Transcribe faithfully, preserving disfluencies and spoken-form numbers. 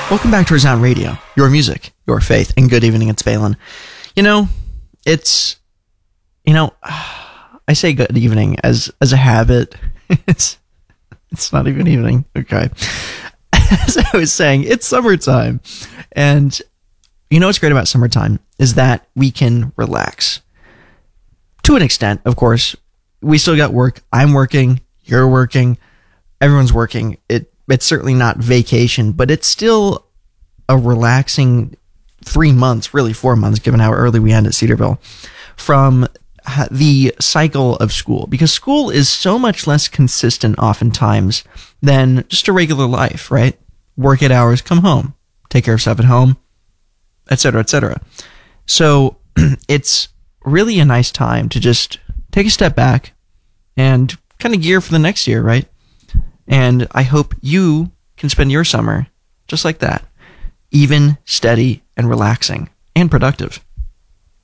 Welcome back to Resound Radio, your music, your faith, and good evening, it's Balin. You know, it's, you know, I say good evening as as a habit. It's, it's not even evening, okay. As I was saying, it's summertime. And you know what's great about summertime is that we can relax. To an extent, of course, we still got work. I'm working, you're working, everyone's working. It It's certainly not vacation, but it's still a relaxing three months, really four months, given how early we end at Cedarville, from the cycle of school. Because school is so much less consistent oftentimes than just a regular life, right? Work eight hours, come home, take care of stuff at home, et cetera, et cetera. So it's really a nice time to just take a step back and kind of gear for the next year, right? And I hope you can spend your summer just like that, even, steady, and relaxing, and productive.